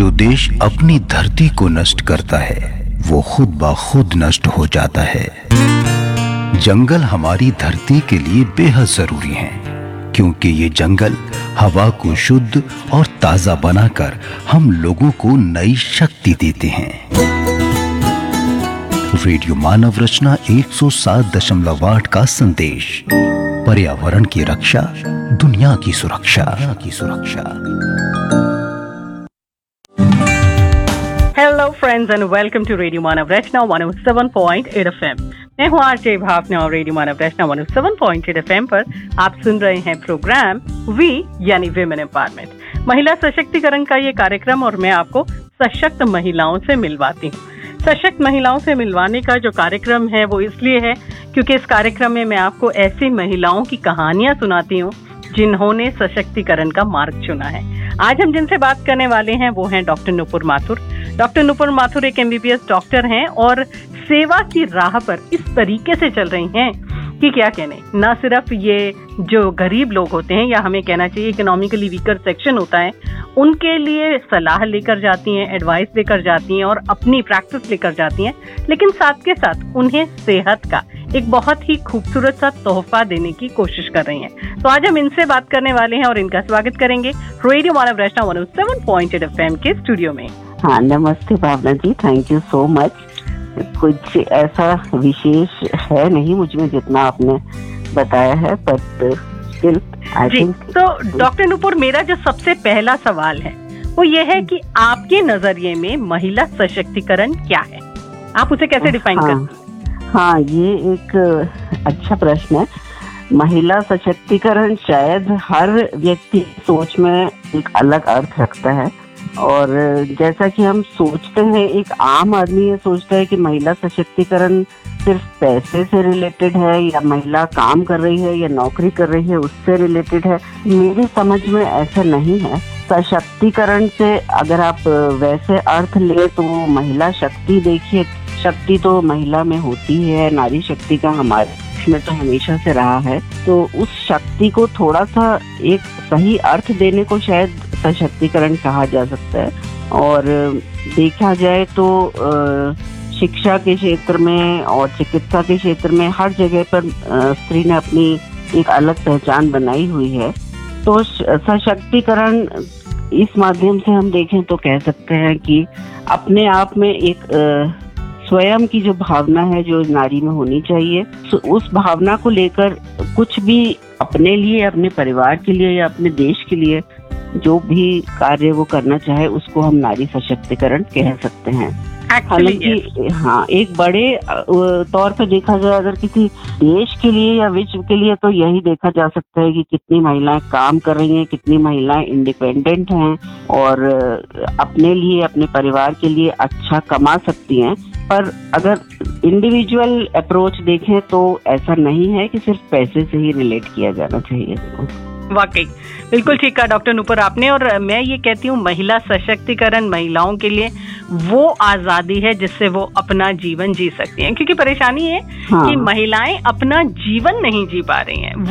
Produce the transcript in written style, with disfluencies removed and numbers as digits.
जो देश अपनी धरती को नष्ट करता है वो खुद ब खुद नष्ट हो जाता है। जंगल हमारी धरती के लिए बेहद जरूरी हैं, क्योंकि ये जंगल हवा को शुद्ध और ताजा बनाकर हम लोगों को नई शक्ति देते हैं। रेडियो मानव रचना 107.8 का संदेश, पर्यावरण की रक्षा, दुनिया की सुरक्षा। Hello friends and welcome to radio Manav Rachna 107.8 FM। मैं हूँ आरजे भावना और रेडियो मानव रचना 107.8 FM पर आप सुन रहे हैं प्रोग्राम वी यानी विमेन एम्पावरमेंट, महिला सशक्तिकरण का ये कार्यक्रम, और मैं आपको सशक्त महिलाओं से मिलवाती हूँ। सशक्त महिलाओं से मिलवाने का जो कार्यक्रम है वो इसलिए है क्योंकि इस कार्यक्रम में मैं आपको ऐसी महिलाओं की कहानियां सुनाती हूँ जिन्होंने सशक्तिकरण का मार्ग चुना है। आज हम जिनसे बात करने वाले हैं वो हैं डॉक्टर नुपुर माथुर। डॉक्टर नुपुर माथुर एक MBBS डॉक्टर हैं और सेवा की राह पर इस तरीके से चल रही हैं कि क्या कहने। न सिर्फ ये जो गरीब लोग होते हैं, या हमें कहना चाहिए इकोनॉमिकली वीकर सेक्शन होता है, उनके लिए सलाह लेकर जाती हैं, एडवाइस लेकर जाती हैं और अपनी प्रैक्टिस लेकर जाती हैं, लेकिन साथ के साथ उन्हें सेहत का एक बहुत ही खूबसूरत सा तोहफा देने की कोशिश कर रही हैं। तो आज हम इनसे बात करने वाले हैं और इनका स्वागत करेंगे रेडियो मानव रचना 107.8 FM के स्टूडियो में। हाँ, नमस्ते भावना जी, थैंक यू सो मच। कुछ ऐसा विशेष है नहीं मुझ में जितना आपने बताया है, बट स्टिल आई थिंक। तो डॉक्टर नुपुर, मेरा जो सबसे पहला सवाल है वो ये है कि आपके नजरिए में महिला सशक्तिकरण क्या है? आप उसे कैसे डिफाइन करते हैं? हाँ, ये एक अच्छा प्रश्न है। महिला सशक्तिकरण शायद हर व्यक्ति की सोच में एक अलग अर्थ रखता है, और जैसा कि हम सोचते हैं, एक आम आदमी ये सोचता है कि महिला सशक्तिकरण सिर्फ पैसे से रिलेटेड है, या महिला काम कर रही है या नौकरी कर रही है उससे रिलेटेड है। मेरी समझ में ऐसा नहीं है। सशक्तिकरण से अगर आप वैसे अर्थ ले तो महिला शक्ति, देखिए शक्ति तो महिला में होती है, नारी शक्ति का हमारे में तो हमेशा से रहा है। तो उस शक्ति को थोड़ा सा एक सही अर्थ देने को शायद सशक्तिकरण कहा जा सकता है। और देखा जाए तो शिक्षा के क्षेत्र में और चिकित्सा के क्षेत्र में हर जगह पर स्त्री ने अपनी एक अलग पहचान बनाई हुई है। तो सशक्तिकरण इस माध्यम से हम देखें तो कह सकते हैं कि अपने आप में एक स्वयं की जो भावना है जो नारी में होनी चाहिए, उस भावना को लेकर कुछ भी अपने लिए, अपने परिवार के लिए या अपने देश के लिए जो भी कार्य वो करना चाहे उसको हम नारी सशक्तिकरण कह सकते हैं। हालांकि हाँ, एक बड़े तौर पे देखा जाए अगर किसी देश के लिए या विश्व के लिए, तो यही देखा जा सकता है कि कितनी महिलाएं काम कर रही हैं, कितनी महिलाएं इंडिपेंडेंट हैं और अपने लिए, अपने परिवार के लिए अच्छा कमा सकती हैं। पर अगर इंडिविजुअल अप्रोच देखें तो ऐसा नहीं है कि सिर्फ पैसे से ही रिलेट किया जाना चाहिए। वाकई बिल्कुल ठीक कहा डॉक्टर नुपुर आपने। और मैं ये कहती हूँ, महिला सशक्तिकरण महिलाओं के लिए वो आजादी है जिससे वो अपना जीवन जी सकती हैं, क्योंकि परेशानी है कि महिलाएं अपना जीवन नहीं जी पा रही हैं।